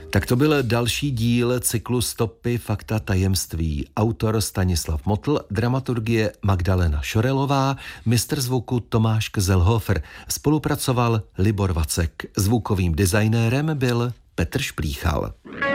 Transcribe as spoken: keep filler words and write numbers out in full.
Tak to byl další díl cyklu Stopy, fakta, tajemství. Autor Stanislav Motl, dramaturgie Magdalena Šorelová, mistr zvuku Tomáš Kzelhofer. Spolupracoval Libor Vacek. Zvukovým designérem byl Petr Šplíchal.